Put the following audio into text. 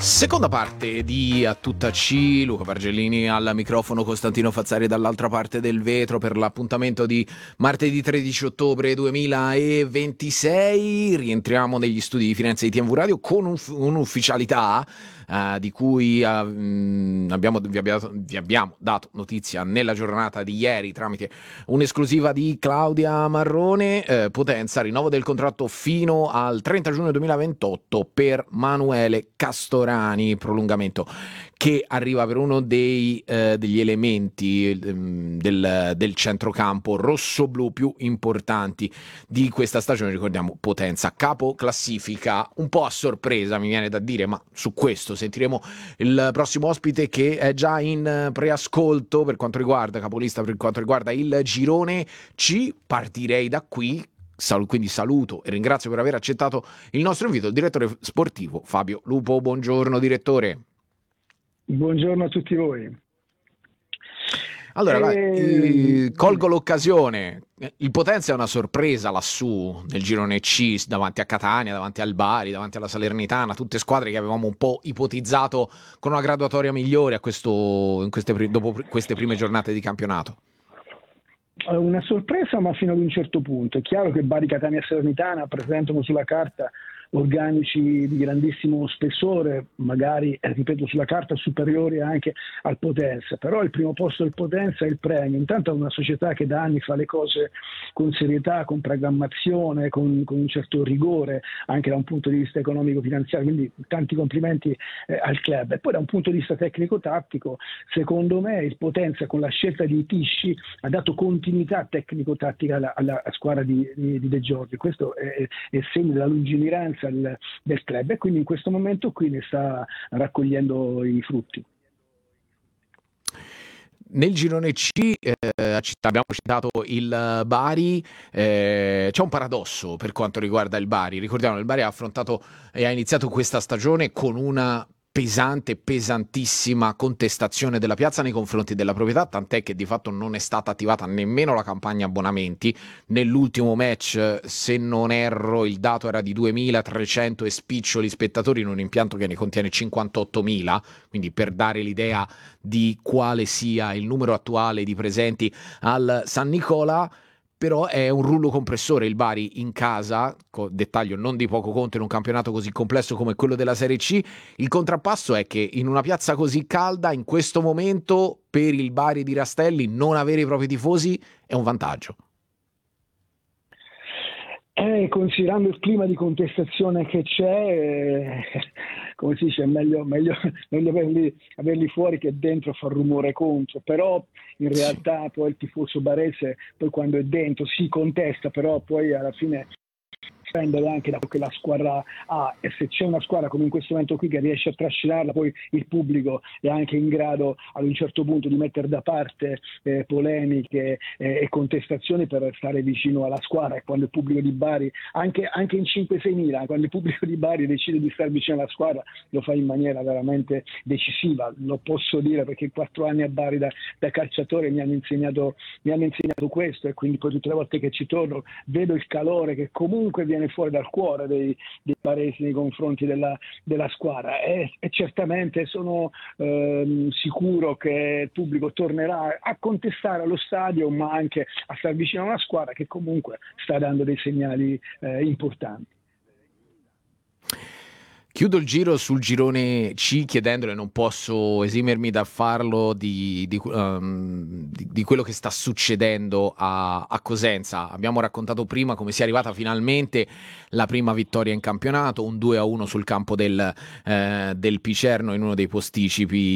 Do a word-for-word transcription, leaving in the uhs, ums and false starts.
Seconda parte di A Tutta C, Luca Pargellini al microfono, Costantino Fazzari dall'altra parte del vetro per l'appuntamento di martedì tredici ottobre duemilaventisei. Rientriamo negli studi di Firenze di T M V Radio con un, un'ufficialità uh, di cui uh, mh, abbiamo, vi, abbiamo, vi abbiamo dato notizia nella giornata di ieri tramite un'esclusiva di Claudia Marrone. eh, Potenza, rinnovo del contratto fino al trenta giugno duemilaventotto per Manuele Castorani, prolungamento che arriva per uno dei, eh, degli elementi ehm, del, del centrocampo rosso-blu più importanti di questa stagione. Ricordiamo Potenza, capo classifica, un po' a sorpresa mi viene da dire, ma su questo sentiremo il prossimo ospite che è già in preascolto per quanto riguarda capolista, per quanto riguarda il girone C. Partirei da qui. Quindi saluto e ringrazio per aver accettato il nostro invito il direttore sportivo Fabio Lupo. Buongiorno direttore. Buongiorno a tutti voi. Allora, e... vai, eh, colgo l'occasione. Il Potenza è una sorpresa lassù nel girone C, davanti a Catania, davanti al Bari, davanti alla Salernitana, tutte squadre che avevamo un po' ipotizzato con una graduatoria migliore a questo, in queste, dopo queste prime giornate di campionato. Una sorpresa, ma fino ad un certo punto. È chiaro che Bari, Catania e Salernitana presentano sulla carta organici di grandissimo spessore, magari, eh, ripeto, sulla carta superiori anche al Potenza, però il primo posto del Potenza è il premio. Intanto è una società che da anni fa le cose con serietà, con programmazione, con, con un certo rigore anche da un punto di vista economico-finanziario, quindi tanti complimenti eh, al club. E poi da un punto di vista tecnico-tattico, secondo me il Potenza con la scelta di Tisci ha dato continuità tecnico-tattica alla, alla squadra di, di, di De Giorgi. Questo è, è segno della lungimiranza Del, del club, e quindi in questo momento qui ne sta raccogliendo i frutti. Nel girone C eh, abbiamo citato il Bari, eh, c'è un paradosso per quanto riguarda il Bari. Ricordiamo che il Bari ha affrontato e ha iniziato questa stagione con una pesante, pesantissima contestazione della piazza nei confronti della proprietà, tant'è che di fatto non è stata attivata nemmeno la campagna abbonamenti. Nell'ultimo match, se non erro, il dato era di duemilatrecento e spiccioli spettatori in un impianto che ne contiene cinquantottomila, quindi per dare l'idea di quale sia il numero attuale di presenti al San Nicola. Però è un rullo compressore il Bari in casa, dettaglio non di poco conto in un campionato così complesso come quello della Serie C. Il contrappasso è che in una piazza così calda, in questo momento, per il Bari di Rastelli, non avere i propri tifosi è un vantaggio. Eh, considerando il clima di contestazione che c'è, eh, come si dice, è meglio, meglio, meglio averli, averli fuori che dentro far rumore contro. Però in realtà poi il tifoso barese, poi quando è dentro si contesta, però poi alla fine dipende anche da quello che la squadra ha, e se c'è una squadra come in questo momento qui che riesce a trascinarla, poi il pubblico è anche in grado ad un certo punto di mettere da parte eh, polemiche eh, e contestazioni per stare vicino alla squadra. E quando il pubblico di Bari, anche, anche in cinque sei mila, quando il pubblico di Bari decide di stare vicino alla squadra, lo fa in maniera veramente decisiva. Lo posso dire perché in quattro anni a Bari da, da calciatore mi hanno insegnato mi hanno insegnato questo, e quindi poi tutte le volte che ci torno vedo il calore che comunque viene fuori dal cuore dei, dei baresi nei confronti della, della squadra, e, e certamente sono ehm, sicuro che il pubblico tornerà a contestare allo stadio, ma anche a stare vicino a una squadra che comunque sta dando dei segnali eh, importanti. Chiudo il giro sul girone C chiedendole, non posso esimermi dal farlo, di, di, um, di, di quello che sta succedendo a, a Cosenza. Abbiamo raccontato prima come sia arrivata finalmente la prima vittoria in campionato, un due a uno sul campo del, eh, del Picerno in uno dei posticipi